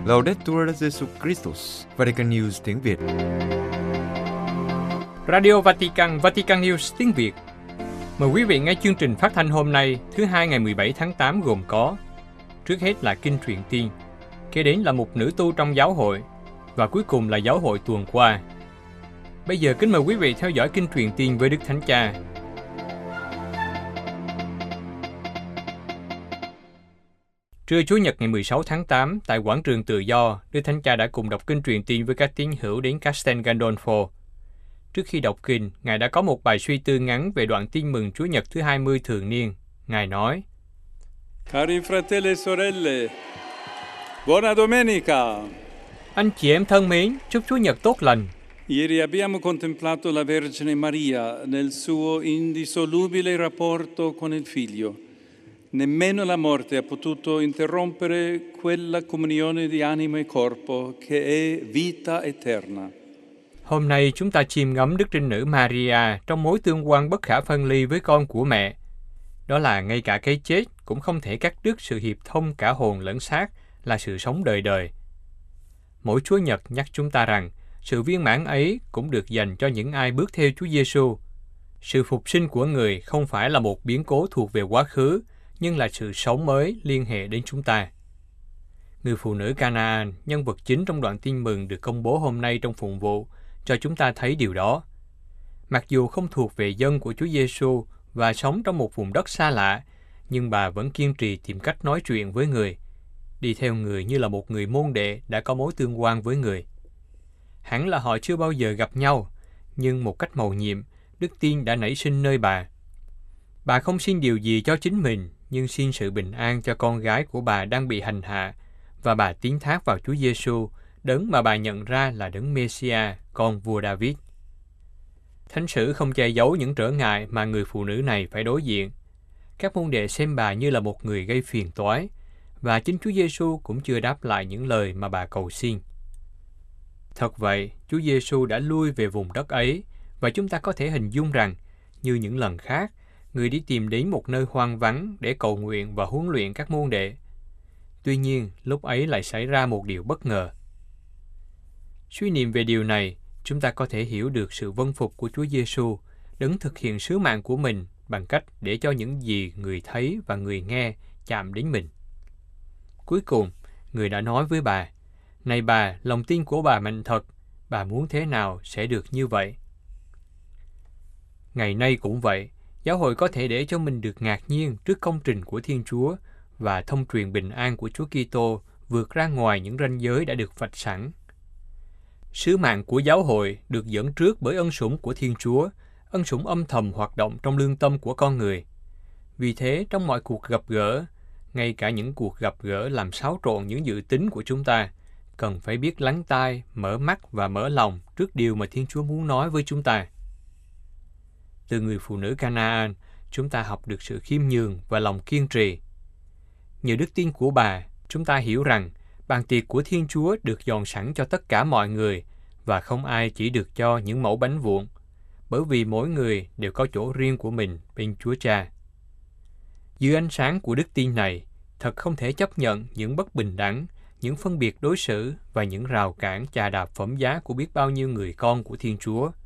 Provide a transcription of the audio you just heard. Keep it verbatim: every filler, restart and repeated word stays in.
Laudetur Jesus Christus, Vatican News tiếng Việt. Radio Vatican, Vatican News tiếng Việt. Mời quý vị nghe chương trình phát thanh hôm nay, thứ hai ngày mười bảy tháng tám gồm có: trước hết là kinh truyền tiên, kế đến là một nữ tu trong giáo hội, và cuối cùng là giáo hội tuần qua. Bây giờ kính mời quý vị theo dõi kinh truyền tiên với Đức Thánh Cha. Trưa Chủ nhật ngày mười sáu tháng tám, tại quảng trường Tự Do, Đức Thánh Cha đã cùng đọc kinh truyền tiên với các tín hữu đến Castel Gandolfo. Trước khi đọc kinh, Ngài đã có một bài suy tư ngắn về đoạn tin mừng Chúa Nhật thứ hai mươi thường niên. Ngài nói: Cari fratelli e sorelle, buona domenica! Anh chị em thân mến, chúc Chúa Nhật tốt lành. Ieri abbiamo contemplato la Vergine Maria nel suo indissolubile rapporto con il Figlio. Nemmeno la morte ha potuto interrompere quella comunione di anima e corpo che è vita eterna. Hôm nay chúng ta chiêm ngắm Đức Trinh Nữ Maria trong mối tương quan bất khả phân ly với con của mẹ. Đó là ngay cả cái chết cũng không thể cắt đứt sự hiệp thông cả hồn lẫn xác, là sự sống đời đời. Mỗi Chúa Nhật nhắc chúng ta rằng sự viên mãn ấy cũng được dành cho những ai bước theo Chúa Giêsu. Sự phục sinh của người không phải là một biến cố thuộc về quá khứ, nhưng là sự sống mới liên hệ đến chúng ta. Người phụ nữ Canaan, nhân vật chính trong đoạn tin mừng được công bố hôm nay trong phụng vụ, cho chúng ta thấy điều đó. Mặc dù không thuộc về dân của Chúa Giêsu và sống trong một vùng đất xa lạ, nhưng bà vẫn kiên trì tìm cách nói chuyện với người, đi theo người như là một người môn đệ đã có mối tương quan với người. Hẳn là họ chưa bao giờ gặp nhau, nhưng một cách mầu nhiệm, đức tin đã nảy sinh nơi bà. Bà không xin điều gì cho chính mình, nhưng xin sự bình an cho con gái của bà đang bị hành hạ, và bà tín thác vào Chúa Giêsu, đấng mà bà nhận ra là đấng Mêsia, con vua David. Thánh sử không che giấu những trở ngại mà người phụ nữ này phải đối diện. Các môn đệ xem bà như là một người gây phiền toái, và chính Chúa Giêsu cũng chưa đáp lại những lời mà bà cầu xin. Thật vậy, Chúa Giêsu đã lui về vùng đất ấy, và chúng ta có thể hình dung rằng, như những lần khác, người đi tìm đến một nơi hoang vắng để cầu nguyện và huấn luyện các môn đệ. Tuy nhiên, lúc ấy lại xảy ra một điều bất ngờ. Suy niệm về điều này, chúng ta có thể hiểu được sự vâng phục của Chúa Giêsu, đấng thực hiện sứ mạng của mình bằng cách để cho những gì người thấy và người nghe chạm đến mình. Cuối cùng, người đã nói với bà: "Này bà, lòng tin của bà mạnh thật, bà muốn thế nào sẽ được như vậy." Ngày nay cũng vậy, giáo hội có thể để cho mình được ngạc nhiên trước công trình của Thiên Chúa và thông truyền bình an của Chúa Kitô vượt ra ngoài những ranh giới đã được vạch sẵn. Sứ mạng của giáo hội được dẫn trước bởi ân sủng của Thiên Chúa, ân sủng âm thầm hoạt động trong lương tâm của con người. Vì thế, trong mọi cuộc gặp gỡ, ngay cả những cuộc gặp gỡ làm xáo trộn những dự tính của chúng ta, cần phải biết lắng tai, mở mắt và mở lòng trước điều mà Thiên Chúa muốn nói với chúng ta. Từ người phụ nữ Canaan, chúng ta học được sự khiêm nhường và lòng kiên trì. Nhờ đức tin của bà, chúng ta hiểu rằng bàn tiệc của Thiên Chúa được dọn sẵn cho tất cả mọi người và không ai chỉ được cho những mẩu bánh vụn, bởi vì mỗi người đều có chỗ riêng của mình bên Chúa Cha. Dưới ánh sáng của đức tin này, thật không thể chấp nhận những bất bình đẳng, những phân biệt đối xử và những rào cản chà đạp phẩm giá của biết bao nhiêu người con của Thiên Chúa.